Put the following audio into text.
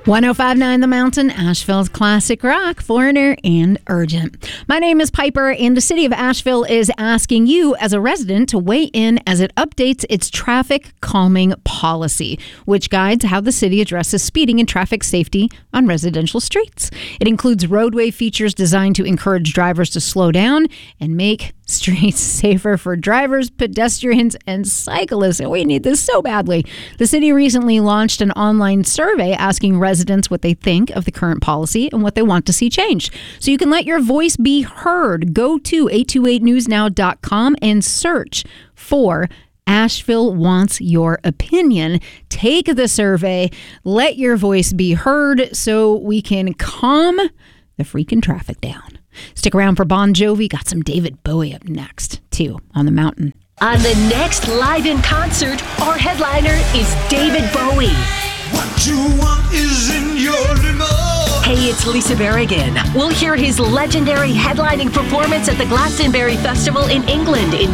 105.9 The Mountain, Asheville's classic rock, Foreigner and Urgent. My name is Piper, and the city of Asheville is asking you as a resident to weigh in as it updates its traffic calming policy, which guides how the city addresses speeding and traffic safety on residential streets. It includes roadway features designed to encourage drivers to slow down and make streets safer for drivers, pedestrians, and cyclists. And we need this so badly. The city recently launched an online survey asking residents what they think of the current policy and what they want to see changed. So you can let your voice be heard. Go to 828newsnow.com and search for Asheville Wants Your Opinion. Take the survey, let your voice be heard so we can calm the freaking traffic down. Stick around for Bon Jovi. Got some David Bowie up next, too, on the mountain. On the next Live in Concert, our headliner is David Bowie. What you want is in your limo. Hey, it's Lisa Berrigan. We'll hear his legendary headlining performance at the Glastonbury Festival in England in